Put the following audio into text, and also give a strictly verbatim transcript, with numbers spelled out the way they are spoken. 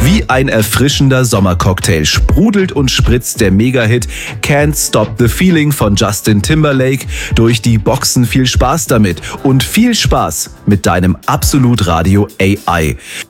Wie ein erfrischender Sommercocktail sprudelt und spritzt der Mega-Hit Can't Stop the Feeling von Justin Timberlake durch die Boxen. Viel Spaß damit und viel Spaß mit deinem Absolut Radio A I.